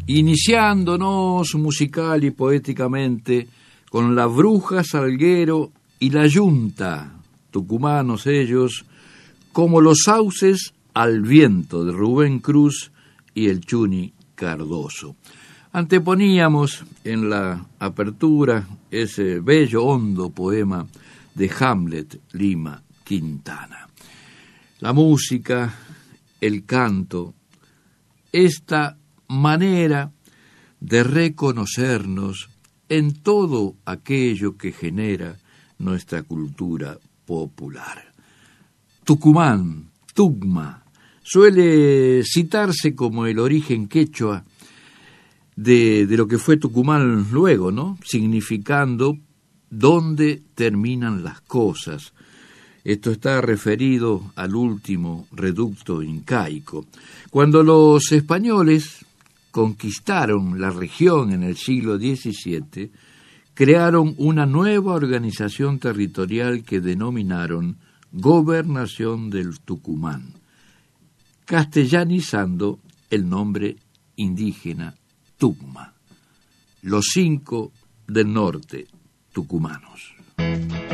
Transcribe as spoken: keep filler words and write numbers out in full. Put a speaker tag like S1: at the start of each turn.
S1: iniciándonos musical y poéticamente con La Bruja, Salguero y La Yunta, tucumanos ellos, como Los Sauces al Viento de Rubén Cruz y el Chuni Cardoso. Anteponíamos en la apertura ese bello, hondo poema de Hamlet Lima Quintana. La música, el canto, esta manera de reconocernos en todo aquello que genera nuestra cultura popular. Tucumán, Tugma, suele citarse como el origen quechua de, de lo que fue Tucumán luego, ¿no? Significando dónde terminan las cosas. Esto está referido al último reducto incaico. Cuando los españoles conquistaron la región en el siglo diecisiete, crearon una nueva organización territorial que denominaron Gobernación del Tucumán, castellanizando el nombre indígena Tugma. Los cinco del norte tucumanos.